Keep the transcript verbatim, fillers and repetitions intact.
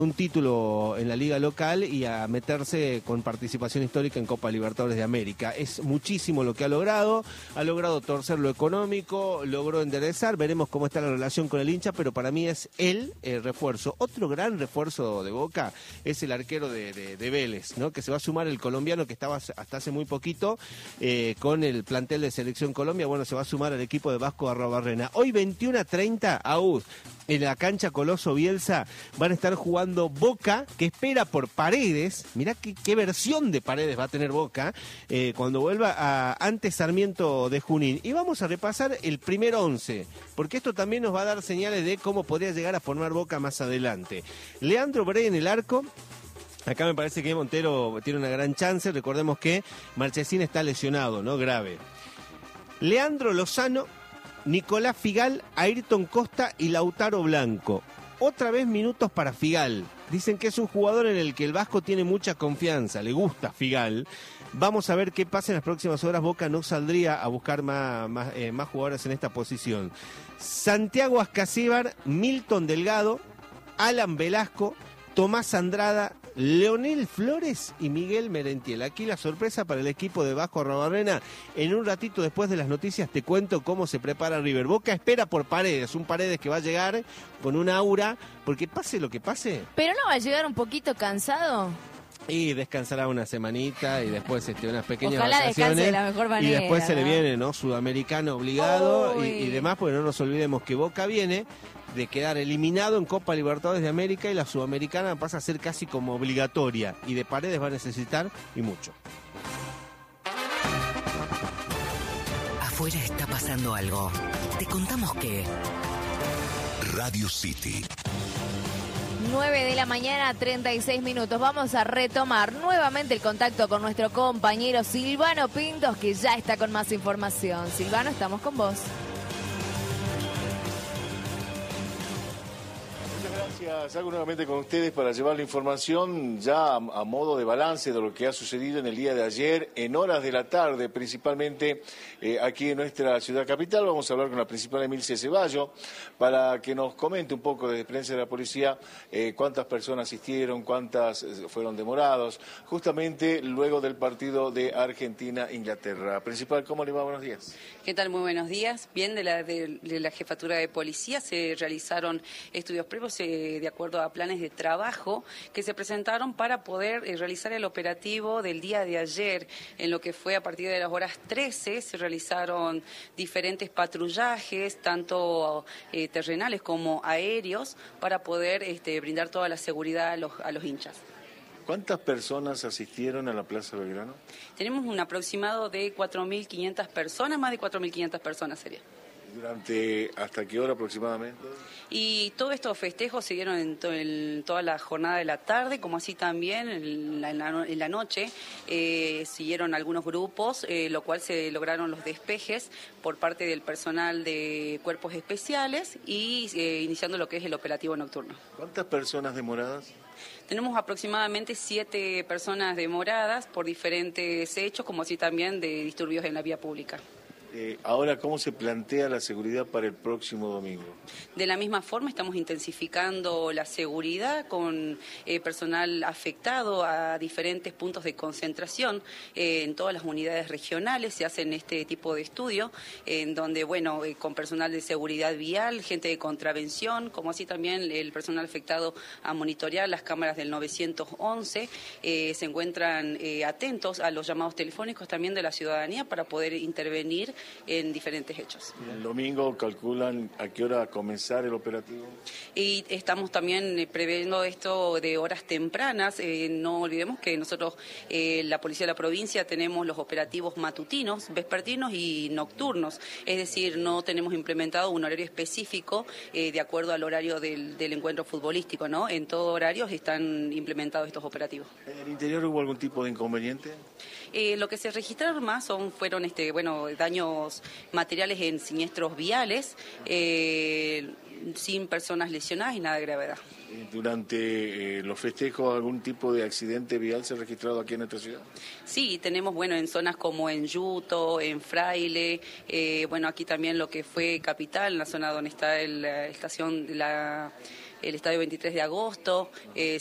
un título en la liga local y a meterse con participación histórica en Copa Libertadores de América. Es muchísimo lo que ha logrado, ha logrado torcer lo económico, logró enderezar, veremos cómo está la relación con el hincha, pero para mí es él el refuerzo. Otro gran refuerzo de Boca es el arquero de, de, de Vélez, ¿no? Que se va a sumar el colombiano que estaba hasta hace muy poquito eh, con el plantel de Selección Colombia, bueno, se va a sumar al equipo de Vasco Arrobarrena. Hoy veintiuno a treinta, Aúd, en la cancha Coloso Bielsa, van a estar jugando Boca, que espera por Paredes. Mirá qué, qué versión de Paredes va a tener Boca eh, cuando vuelva a ante Sarmiento de Junín. Y vamos a repasar el primer once, porque esto también nos va a dar señales de cómo podría llegar a formar Boca más adelante. Leandro Bray en el arco. Acá me parece que Montero tiene una gran chance. Recordemos que Marchesín está lesionado, ¿no? Grave. Leandro Lozano, Nicolás Figal, Ayrton Costa y Lautaro Blanco. Otra vez minutos para Figal. Dicen que es un jugador en el que el Vasco tiene mucha confianza, le gusta Figal. Vamos a ver qué pasa en las próximas horas. Boca no saldría a buscar más, más, eh, más jugadores en esta posición. Santiago Ascasíbar, Milton Delgado, Alan Velasco, Tomás Andrada, Leonel Flores y Miguel Merentiel. Aquí la sorpresa para el equipo de Vasco Arrobarrena. En un ratito después de las noticias te cuento cómo se prepara River. Boca espera por Paredes, un Paredes que va a llegar con un aura, porque pase lo que pase. ¿Pero no va a llegar un poquito cansado? Y descansará una semanita y después este, unas pequeñas Ojalá vacaciones. descanse de la mejor manera, y después se ¿no? le viene, ¿no? Sudamericano obligado y, y demás, porque no nos olvidemos que Boca viene de quedar eliminado en Copa Libertadores de América y la Sudamericana pasa a ser casi como obligatoria y de Paredes va a necesitar y mucho. Afuera está pasando algo. Te contamos que Radio City. nueve de la mañana, treinta y seis minutos. Vamos a retomar nuevamente el contacto con nuestro compañero Silvano Pintos, que ya está con más información. Silvano, estamos con vos. Gracias, hago nuevamente con ustedes para llevar la información ya a, a modo de balance de lo que ha sucedido en el día de ayer, en horas de la tarde, principalmente eh, aquí en nuestra ciudad capital. Vamos a hablar con la principal Emilce Ceballo para que nos comente un poco desde prensa de la policía eh, cuántas personas asistieron, cuántas fueron demorados, justamente luego del partido de Argentina-Inglaterra. Principal, ¿cómo le va? Buenos días. ¿Qué tal? Muy buenos días. Bien, de la, de, de la Jefatura de Policía se realizaron estudios previos eh, de acuerdo a planes de trabajo que se presentaron para poder eh, realizar el operativo del día de ayer. En lo que fue a partir de las horas trece se realizaron diferentes patrullajes, tanto eh, terrenales como aéreos, para poder este, brindar toda la seguridad a los, a los hinchas. ¿Cuántas personas asistieron a la Plaza Belgrano? Tenemos un aproximado de cuatro mil quinientas personas, más de cuatro mil quinientas personas sería. ¿Durante hasta qué hora aproximadamente? Y todos estos festejos se dieron en, to en toda la jornada de la tarde, como así también en la, en la, en la noche eh, siguieron algunos grupos, eh, lo cual se lograron los despejes por parte del personal de cuerpos especiales y eh, iniciando lo que es el operativo nocturno. ¿Cuántas personas demoradas? Tenemos aproximadamente siete personas demoradas por diferentes hechos, como así también de disturbios en la vía pública. Eh, ahora, ¿cómo se plantea la seguridad para el próximo domingo? De la misma forma, estamos intensificando la seguridad con eh, personal afectado a diferentes puntos de concentración. Eh, en todas las unidades regionales se hacen este tipo de estudios, eh, en donde, bueno, eh, con personal de seguridad vial, gente de contravención, como así también el personal afectado a monitorear las cámaras del nueve once, eh, se encuentran eh, atentos a los llamados telefónicos también de la ciudadanía para poder intervenir en diferentes hechos. ¿El domingo calculan a qué hora comenzar el operativo? Y estamos también eh, previendo esto de horas tempranas. Eh, no olvidemos que nosotros, eh, la Policía de la Provincia, tenemos los operativos matutinos, vespertinos y nocturnos. Es decir, no tenemos implementado un horario específico eh, de acuerdo al horario del, del encuentro futbolístico, ¿no? En todo horario están implementados estos operativos. ¿En el interior hubo algún tipo de inconveniente? Eh, lo que se registraron más son fueron este bueno daños materiales en siniestros viales, eh, sin personas lesionadas y nada de gravedad. ¿Durante eh, los festejos algún tipo de accidente vial se ha registrado aquí en nuestra ciudad? Sí, tenemos bueno en zonas como en Yuto, en Fraile, eh, bueno aquí también lo que fue Capital, en la zona donde está el, la estación, la el Estadio veintitrés de agosto, eh,